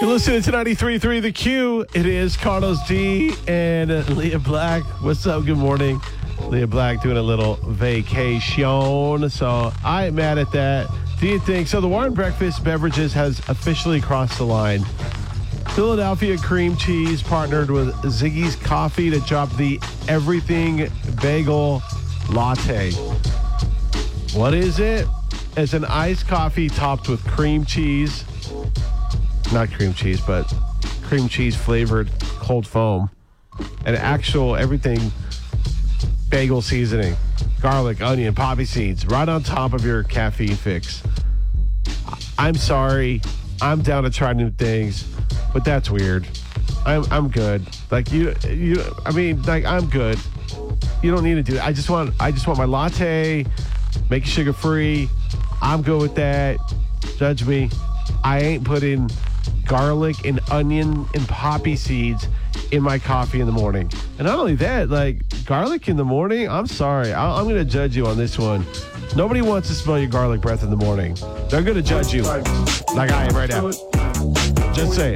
You're listening to 93.3 The Q. It is Carlos D and Leah Black. What's up? Good morning. Leah Black doing a little vacation. So I ain't mad at that. Do you think? So the Warren Breakfast Beverages has officially crossed the line. Philadelphia Cream Cheese partnered with Ziggy's Coffee to drop the Everything Bagel Latte. What is it? It's an iced coffee topped with cream cheese. Not cream cheese, but cream cheese flavored cold foam. And actual everything bagel seasoning. Garlic, onion, poppy seeds right on top of your caffeine fix. I'm sorry. I'm down to try new things, but that's weird. I'm good. Like I'm good. You don't need to do it. I just want my latte, make it sugar free. I'm good with that. Judge me. I ain't putting garlic and onion and poppy seeds in my coffee in the morning. And not only that, like garlic in the morning, I'm sorry. I'm going to judge you on this one. Nobody wants to smell your garlic breath in the morning. They're going to judge you like I am right now. Just saying.